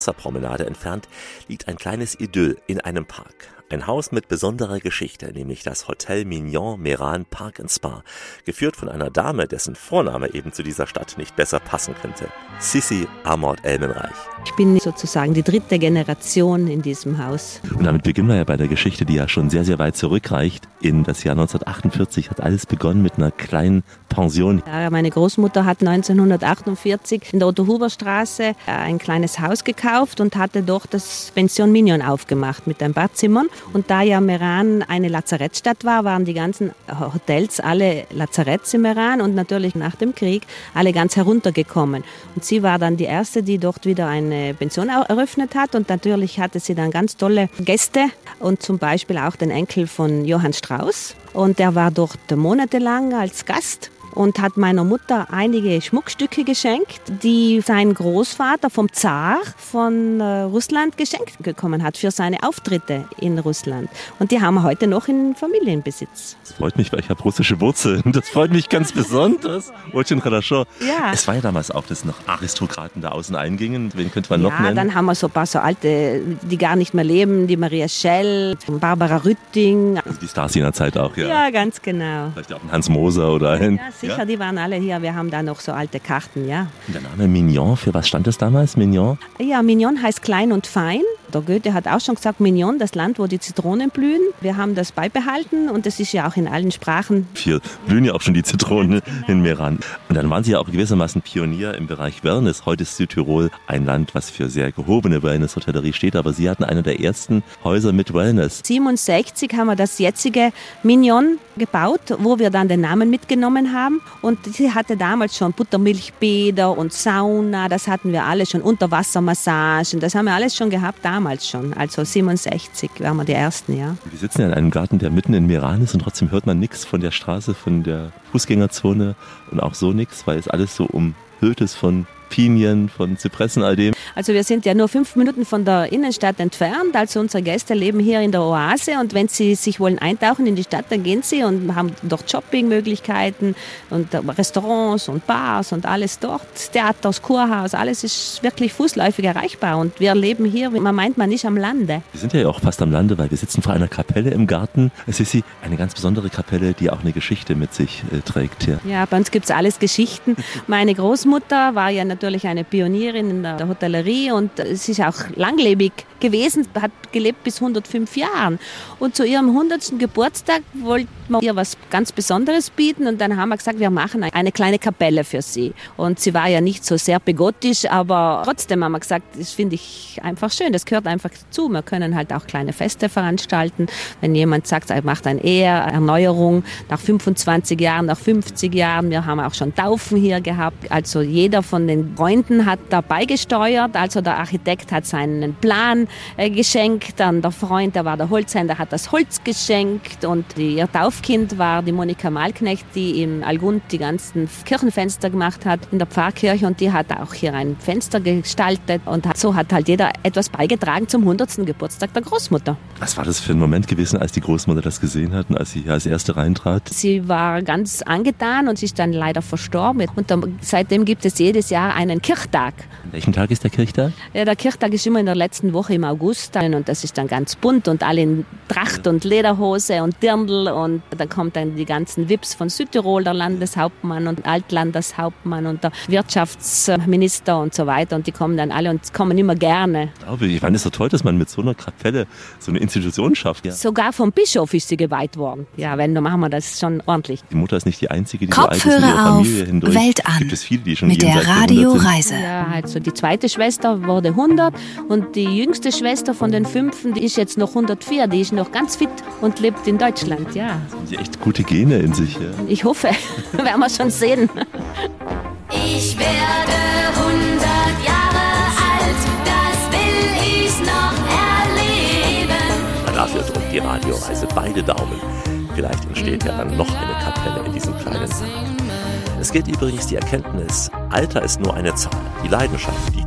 Promenade entfernt liegt ein kleines Idyll in einem Park. Ein Haus mit besonderer Geschichte, nämlich das Hotel Mignon Meran Park & Spa, geführt von einer Dame, dessen Vorname eben zu dieser Stadt nicht besser passen könnte. Sissi Amort-Elmenreich. Ich bin sozusagen die 3. Generation in diesem Haus. Und damit beginnen wir ja bei der Geschichte, die ja schon sehr, sehr weit zurückreicht. In das Jahr 1948 hat alles begonnen mit einer kleinen Pension. Ja, meine Großmutter hat 1948 in der Otto-Huber-Straße ein kleines Haus gekauft und hatte dort das Pension Mignon aufgemacht mit ein paar Zimmern. Und da ja Meran eine Lazarettstadt war, waren die ganzen Hotels alle Lazaretts in Meran und natürlich nach dem Krieg alle ganz heruntergekommen. Und sie war dann die erste, die dort wieder eine Pension eröffnet hat. Und natürlich hatte sie dann ganz tolle Gäste und zum Beispiel auch den Enkel von Johann Strauss. Und der war dort monatelang als Gast und hat meiner Mutter einige Schmuckstücke geschenkt, die sein Großvater vom Zar von Russland geschenkt bekommen hat für seine Auftritte in Russland. Und die haben wir heute noch in Familienbesitz. Das freut mich, weil ich habe russische Wurzeln. Das freut mich ganz besonders. Ja. Es war ja damals auch, dass noch Aristokraten da außen eingingen. Wen könnte man noch nennen? Ja, dann haben wir so ein paar so alte, die gar nicht mehr leben, die Maria Schell, Barbara Rütting. Also die Stars jener Zeit auch, ja. Ja, ganz genau. Vielleicht auch ein Hans Moser oder ein... Ja, sicher, ja? Die waren alle hier. Wir haben da noch so alte Karten, ja. Und der Name Mignon, für was stand das damals, Mignon? Ja, Mignon heißt klein und fein. Der Goethe hat auch schon gesagt, Mignon, das Land, wo die Zitronen blühen. Wir haben das beibehalten und das ist ja auch in allen Sprachen. Hier blühen ja auch schon die Zitronen in Meran. Und dann waren Sie ja auch gewissermaßen Pionier im Bereich Wellness. Heute ist Südtirol ein Land, was für sehr gehobene Wellness-Hotellerie steht, aber Sie hatten eine der ersten Häuser mit Wellness. 1967 haben wir das jetzige Mignon gebaut, wo wir dann den Namen mitgenommen haben. Und sie hatte damals schon Buttermilchbäder und Sauna, das hatten wir alle schon, Unterwassermassagen, das haben wir alles schon gehabt damals schon. Also 67 waren wir die Ersten, ja. Wir sitzen ja in einem Garten, der mitten in Meran ist und trotzdem hört man nichts von der Straße, von der Fußgängerzone und auch so nichts, weil es alles so umhüllt ist von Pinien, von Zypressen, all dem. Also wir sind ja nur 5 Minuten von der Innenstadt entfernt, also unsere Gäste leben hier in der Oase und wenn sie sich wollen eintauchen in die Stadt, dann gehen sie und haben dort Shoppingmöglichkeiten und Restaurants und Bars und alles dort, Theaters, Kurhaus, alles ist wirklich fußläufig erreichbar und wir leben hier, man meint man nicht am Lande. Wir sind ja auch fast am Lande, weil wir sitzen vor einer Kapelle im Garten. Es ist eine ganz besondere Kapelle, die auch eine Geschichte mit sich trägt. Ja, bei uns gibt es alles Geschichten. Meine Großmutter war ja natürlich eine Pionierin in der Hotellerie und es ist auch langlebig gewesen, hat gelebt bis 105 Jahren. Und zu ihrem 100. Geburtstag wollten wir ihr was ganz Besonderes bieten und dann haben wir gesagt, wir machen eine kleine Kapelle für sie. Und sie war ja nicht so sehr bigottisch, aber trotzdem haben wir gesagt, das finde ich einfach schön, das gehört einfach dazu. Wir können halt auch kleine Feste veranstalten. Wenn jemand sagt, er macht eine Eheerneuerung nach 25 Jahren, nach 50 Jahren, wir haben auch schon Taufen hier gehabt. Also jeder von den Freunden hat dabei gesteuert, also der Architekt hat seinen Plan geschenkt, dann der Freund, der war der Holzhändler, hat das Holz geschenkt und ihr Taufkind war die Monika Malknecht, die in Algund die ganzen Kirchenfenster gemacht hat in der Pfarrkirche und die hat auch hier ein Fenster gestaltet und so hat halt jeder etwas beigetragen zum 100. Geburtstag der Großmutter. Was war das für ein Moment gewesen, als die Großmutter das gesehen hat und als sie als Erste reintrat? Sie war ganz angetan und sie ist dann leider verstorben und seitdem gibt es jedes Jahr einen Kirchtag. An welchem Tag ist der Kirchtag? Ja, der Kirchtag ist immer in der letzten Woche im August und das ist dann ganz bunt und alle in Tracht und Lederhose und Dirndl und dann kommt dann die ganzen Wips von Südtirol, der Landeshauptmann und Altlandeshauptmann und der Wirtschaftsminister und so weiter und die kommen dann alle und kommen immer gerne. Ich meine, es ist so toll, dass man mit so einer Kapelle so eine Institution schafft. Ja. Sogar vom Bischof ist sie geweiht worden. Ja, wenn, dann machen wir das schon ordentlich. Die Mutter ist nicht die Einzige, die Kopfhörer so alt ist in ihrer Familie auf, hindurch. Welt an. Gibt es viele, die schon mit der Radioreise. Ja, also die zweite Schwester wurde 100 und die jüngste Schwester von den 5, die ist jetzt noch 104, die ist noch ganz fit und lebt in Deutschland, ja. Haben Sie echt gute Gene in sich, ja? Ich hoffe, werden wir schon sehen. Ich werde 100 Jahre alt, das will ich noch erleben. Dafür drückt die Radioreise beide Daumen. Vielleicht entsteht ja dann noch eine Kapelle in diesem kleinen Park. Es gilt übrigens die Erkenntnis, Alter ist nur eine Zahl. Die Leidenschaft, die